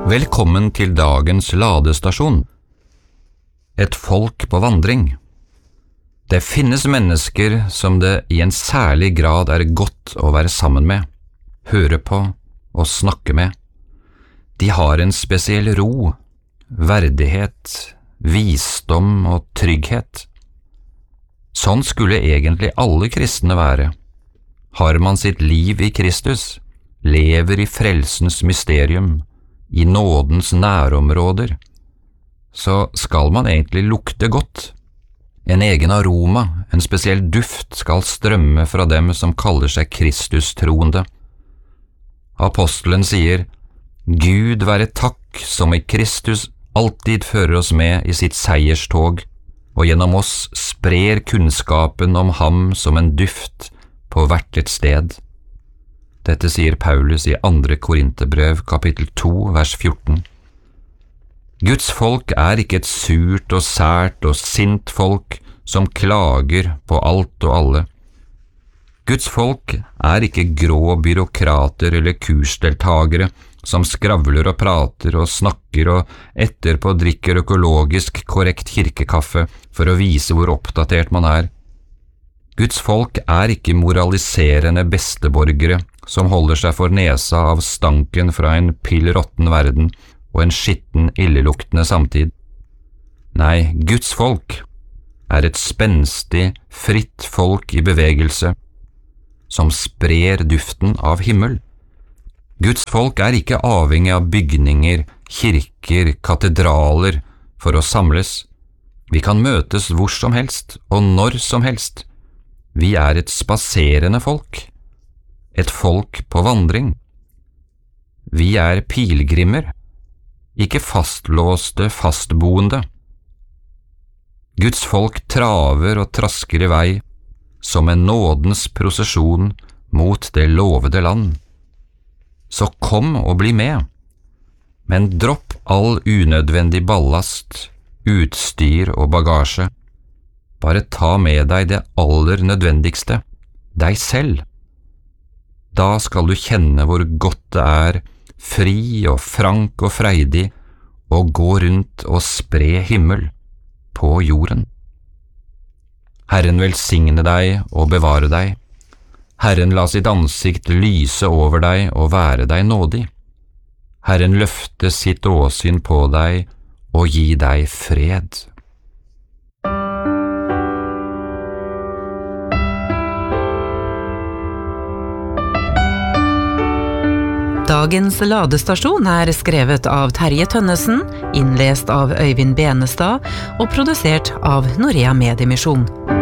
Velkommen til dagens ladestasjon. Et folk på vandring. Det finnes mennesker som det i en særlig grad er godt å være sammen med, høre på og snakke med. De har en spesiell ro, verdighet, visdom og trygghet. Sånn skulle egentlig alle kristne være. Har man sitt liv i Kristus, lever i frelsens mysterium, i nådens nærområder, så skal man egentlig lukte godt. En egen aroma, en spesiell duft skal strømme fra dem som kaller seg Kristus-troende. Apostelen sier, Gud være takk som i Kristus alltid fører oss med i sitt seierstog, og gjennom oss sprer kunnskapen om ham som en duft på hvert et sted. Dette sier Paulus i 2. Korinterbrev, kapittel 2, vers 14. Guds folk er ikke et surt og sært og sint folk som klager på alt og alle. Guds folk er ikke grå byråkrater eller kursdeltagere som skravler og prater og snakker og etterpå drikker økologisk korrekt kirkekaffe for å vise hvor oppdatert man er. Guds folk er ikke moraliserende besteborgere som holder seg for nesa av stanken fra en pillråtten verden og en skitten illeluktende samtid. Nei, Guds folk er et spenstig, fritt folk i bevegelse som sprer duften av himmel. Guds folk er ikke avhengig av bygninger, kirker, katedraler for å samles. Vi kan møtes hvor som helst og når som helst. Vi er et spaserende folk, et folk på vandring. Vi er pilgrimer, ikke fastlåste, fastboende. Guds folk traver og trasker i vei, som en nådens prosesjon mot det lovede land. Så kom og bli med, men dropp all unødvendig ballast, utstyr og bagasje. Bare ta med deg det aller nødvendigste, deg selv. Da skal du kjenne hvor godt det er, fri og frank og freidig, å gå rundt og spre himmel på jorden. Herren velsigne deg og bevare deg. Herren la sitt ansikt lyse over deg og være deg nådig. Herren løfte sitt åsyn på deg og gi deg fred. Dagens ladestasjon er skrevet av Terje Tønnesen, innlest av Øyvind Benestad og produsert av Norea Mediemisjon.